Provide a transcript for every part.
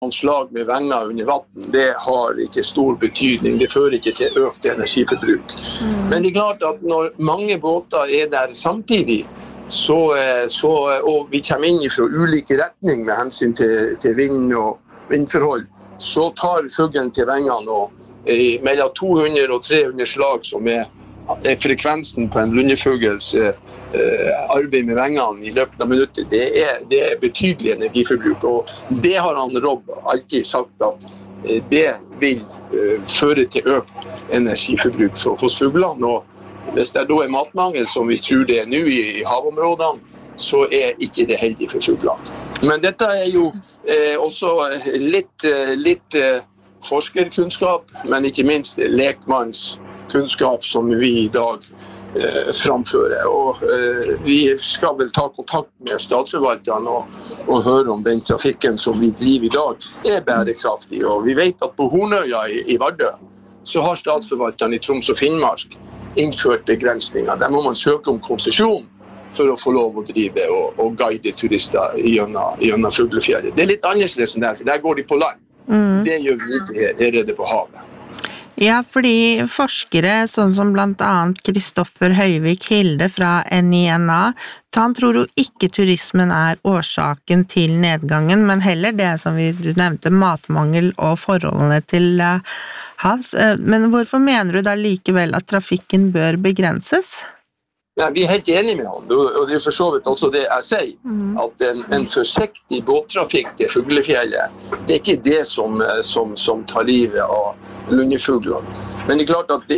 slag med venger under vatten, det har ikke stor betydning, det fører ikke til økt energiforbruk. Men det klart at når mange båter der samtidig, og vi kommer inn fra ulike retning med hensyn til vind og vindforhold, så tar fuglen til vengene, og mellom 200 og 300 slag som frekvensen på en lundefugls arbeid med vengene I løpet av minuttet, det betydelig energiforbruk, og det har han Rob alltid sagt at det vil føre til økt energiforbruk hos fuglene, og hvis det da matmangel som vi tror det nå I havområdene, så ikke det heldig for fuglene. Men dette jo også litt forskerkunnskap, men ikke minst lekmannskunnskap som vi I dag framføre, og vi skal vel ta kontakt med statsforvalteren og høre om den trafikken som vi driver I dag bærekraftig, og vi vet at på Hornøya I Vardø så har statsforvalteren I Troms og Finnmark innført begrensninger. Der må man søke om konsesjon for å få lov å drive og guide turister gjennom Fuglefjellet. Det litt annerledes enn der, for der går de på land. Det gjør vi ikke her det på havet. Ja, fordi forskere, sånn som blant annet Kristoffer Høyvik Hilde fra NINA, han tror jo ikke turismen årsaken til nedgangen, men heller det som du nevnte, matmangel og forholdene til havs. Men hvorfor mener du da likevel at trafikken bør begrenses? Ja, vi helt enige med han, og det for så vidt også det jeg sier, at en forsiktig båttrafikk til Fuglefjellet, det ikke det som tar livet av lundefuglene. Men det klart at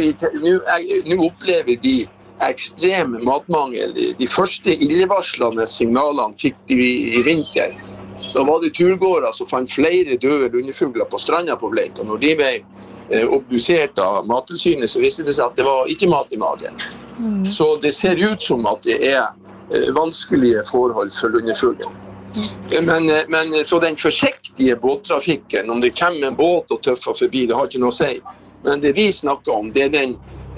nå opplever de ekstrem matmangel. De første illevarslende signalene fikk de I vinter. Da var det turgåere som fant flere døde lundefugler på stranda på Bleik, og når de ble obdusert av Mattilsynet, så visste det seg at det var ikke mat I magen. Så det ser ut som at det vanskelige forhold for lundefuglen. Men så den forsiktige båttrafikken, om det kommer en båt og tøffer forbi, det har ikke noe å si. Men det vi snakker om, det den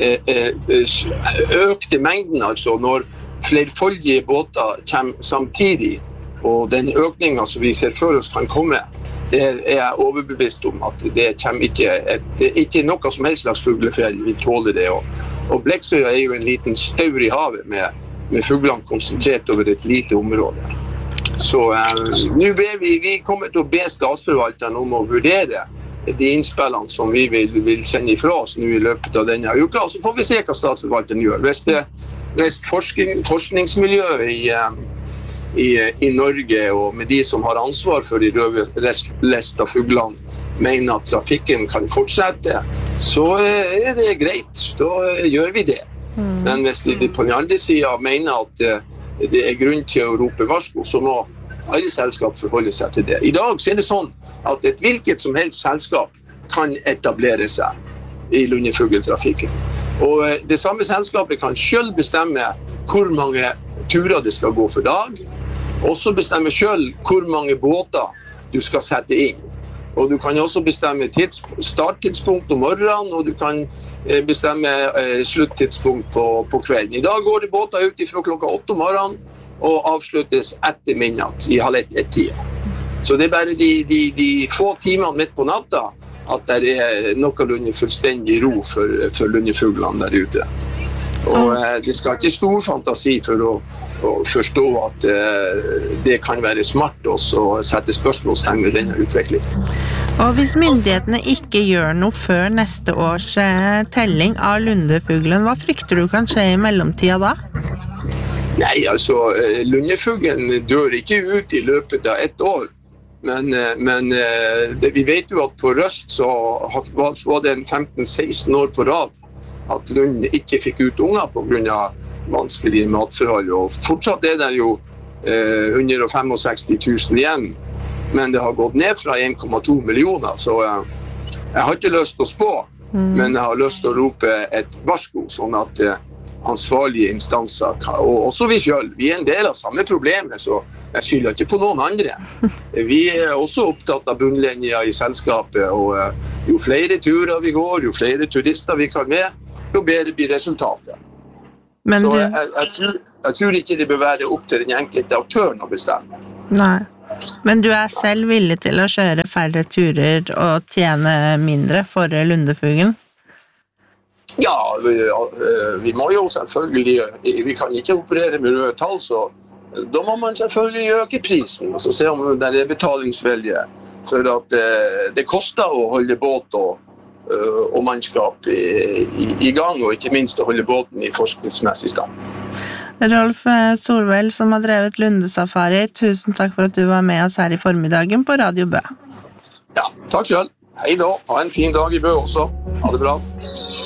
økte mengden, altså når flerfoldige båter kommer samtidig, og den økningen som vi ser for oss kan komme, det jeg overbevist om at det kommer ikke noe som helst slags fuglefjell vil tåle det. Og Bleksøya jo en liten staur I havet med fuglene konsentrert over et lite område. Så nå vi kommer til å be statsforvalteren om å vurdere de innspillene som vi vil sende ifra oss nå I løpet av denne uka, og så får vi se hva statsforvalteren gjør. Hvis forskningsmiljøet I Norge og med de som har ansvar for de rødlista fuglene mener at trafikken kan fortsette, så det greit, da gjør vi det. Men hvis de på den andre siden mener at det grunn til å rope varsko, så må alle selskap forholde seg til det. I dag så det sånn at et hvilket som helst selskap kan etablere seg I lundefugeltrafikken. Og det samme selskapet kan selv bestemme hvor mange turer det skal gå for dag, også bestemme selv hvor mange båter du skal sette inn. Og du kan også bestemme starttidspunkt om morgenen, og du kan bestemme sluttidspunkt på kvelden. I dag går det båter ut fra klokka 8 om morgenen, og avsluttes etter midnatt I 12:30. Så det bare de få timene midt på natta, at det noenlunde fullstendig ro for lundefuglene der ute. Og det skal ikke stor fantasi for å forstå at det kan være smart også å sette spørsmålstegn ved denne utviklingen. Og hvis myndighetene ikke gjør noe før neste års telling av lundefuglen, hva frykter du kan skje I mellomtida da? Nei, altså, lundefuglen dør ikke ut I løpet av ett år. Men vi vet jo at på Røst så var det en 15-16 år på rad at Lund ikke fikk ut unger på grunn av vanskelige matforhold, og fortsatt det jo 165 000 igjen, men det har gått ned fra 1,2 millioner, så jeg har ikke lyst til å spå, men jeg har lyst til å rope et varsko, sånn at ansvarlige instanser, og også vi selv, vi en del av samme problemet, så jeg skylder ikke på noen andre. Vi også opptatt av bunnlinjer I selskapet, og jo flere turer vi går, jo flere turister vi kan med, jo bedre blir resultatet. Så jeg tror ikke det bør være opp til den enkelte aktøren å bestemme. Nei. Men du selv villig til å kjøre færre turer og tjene mindre for lundefuglen? Ja, vi må jo selvfølgelig, vi kan ikke operere med røde tall, så da må man selvfølgelig øke prisen, og så se om det betalingsvilje. For at det koster å holde båt og mannskap i gang, og ikke minst å holde båten i forskningsmessig stand. Rolf Solveig, som har drevet Lundesafari, tusen takk for at du var med oss her i formiddagen på Radio Bø. Ja, takk selv. Hei da, ha en fin dag i Bø også. Ha det bra.